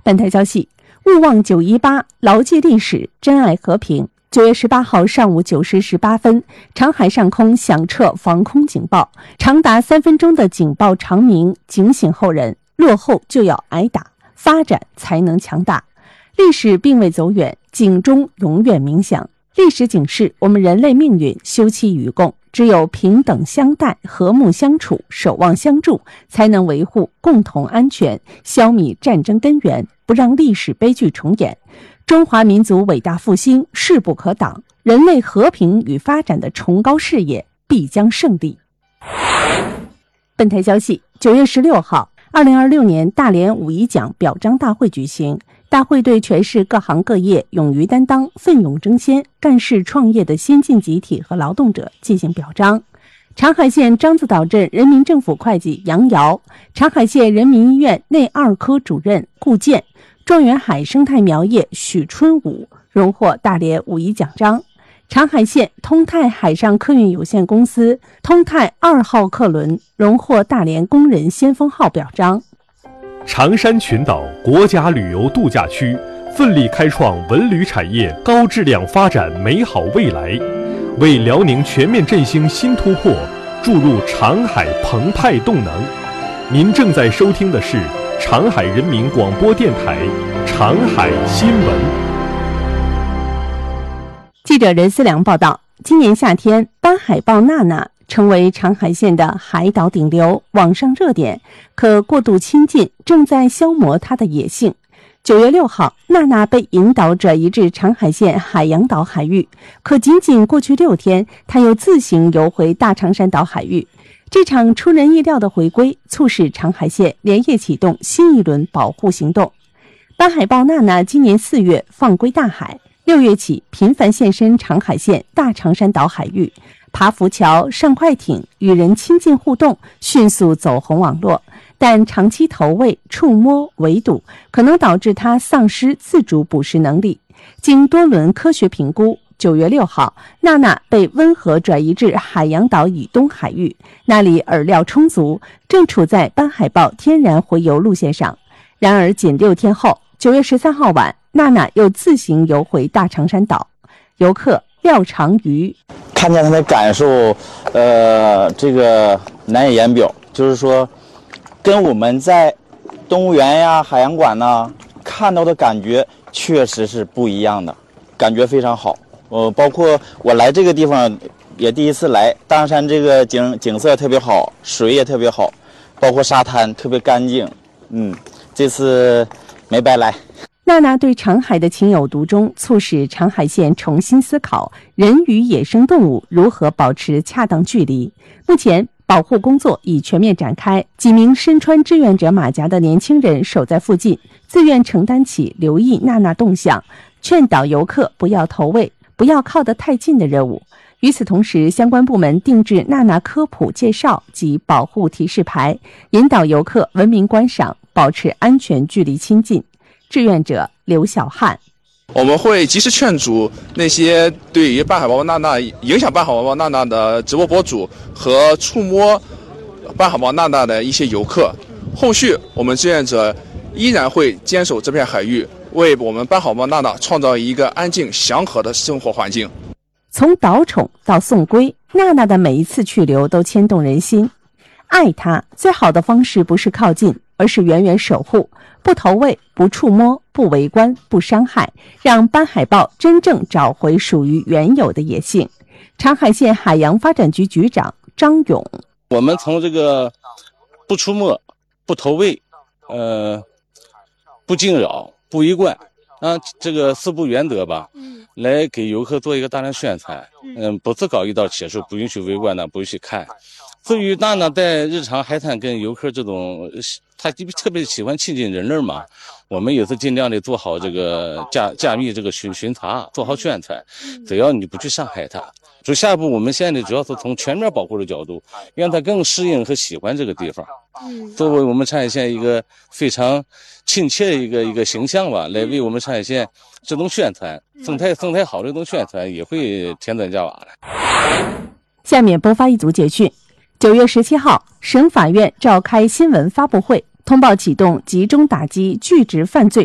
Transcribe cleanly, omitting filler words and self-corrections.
本台消息，勿忘918，牢记历史，珍爱和平。9月18号上午9时18分，长海上空响彻防空警报，长达3分钟的警报长鸣警醒后人，落后就要挨打，发展才能强大。历史并未走远，警钟永远鸣响。历史警示我们人类命运休戚与共，只有平等相待、和睦相处、守望相助，才能维护共同安全，消弭战争根源，不让历史悲剧重演。中华民族伟大复兴势不可挡，人类和平与发展的崇高事业必将胜利。本台消息，9月16号，2026年大连五一奖表彰大会举行。大会对全市各行各业勇于担当、奋勇争先、干事创业的先进集体和劳动者进行表彰。长海县獐子岛镇人民政府会计杨瑶，长海县人民医院内二科主任顾健，状元海生态苗业许春武荣获大连五一奖章。长海县通泰海上客运有限公司通泰2号客轮荣获大连工人先锋号表彰。 长山群岛国家旅游度假区奋力开创文旅产业高质量发展美好未来，为辽宁全面振兴新突破注入长海澎湃动能。您正在收听的是长海人民广播电台长海新闻。 记者任思良报道，今年夏天，斑海豹娜娜成为长海县的海岛顶流，网上热点，可过度亲近正在消磨它的野性。9月6号，娜娜被引导转移至长海县海洋岛海域，可仅仅过去6天，她又自行游回大长山岛海域。这场出人意料的回归，促使长海县连夜启动新一轮保护行动。斑海豹娜娜今年4月放归大海，6月起频繁现身长海县大长山岛海域，爬浮桥、上快艇，与人亲近互动，迅速走红网络。但长期投喂、触摸、围堵，可能导致它丧失自主捕食能力。经多轮科学评估，9月6号，娜娜被温和转移至海洋岛以东海域，那里饵料充足，正处在斑海豹天然洄游路线上。然而仅6天后，9月13号晚，娜娜又自行游回大长山岛。游客廖长瑜看见他的感受，这个难以言表，就是说跟我们在动物园呀、海洋馆呐看到的感觉确实是不一样的，感觉非常好。包括我来这个地方也第一次来，大长山这个景色特别好，水也特别好，包括沙滩特别干净。这次没白来。 娜娜对长海的情有独钟，促使长海县重新思考人与野生动物如何保持恰当距离。目前保护工作已全面展开，几名身穿志愿者马甲的年轻人守在附近，自愿承担起留意娜娜动向，劝导游客不要投喂、不要靠得太近的任务。与此同时，相关部门定制娜娜科普介绍及保护提示牌，引导游客文明观赏，保持安全距离亲近。志愿者刘小汉， 我们会及时劝阻那些对于斑海豹娜娜影响斑海豹娜娜的直播博主和触摸斑海豹娜娜的一些游客。后续我们志愿者依然会坚守这片海域，为我们斑海豹娜娜创造一个安静祥和的生活环境。 从导宠到送归，娜娜的每一次去留都牵动人心。爱她最好的方式不是靠近，而是远远守护，不投喂、不触摸、不围观、不伤害，让斑海豹真正找回属于原有的野性。长海县海洋发展局局长张勇， 我们从这个不出没、不投喂、不惊扰、不围观这个4不原则吧，来给游客做一个大量宣传。不自搞一道切数，不允许围观的，不允许看。至于娜娜在日常海滩跟游客这种，他特别喜欢亲近人类嘛，我们也是尽量的做好这个加密这个巡查，做好宣传。只要你不去伤害它，就下一步我们现在主要是从全面保护的角度，让它更适应和喜欢这个地方。作为我们长海县一个非常亲切的一个形象吧，来为我们长海县这种宣传生态好的这种宣传也会添砖加瓦的。 下面播发一组简讯。9月17号，省法院召开新闻发布会，通报启动集中打击巨值犯罪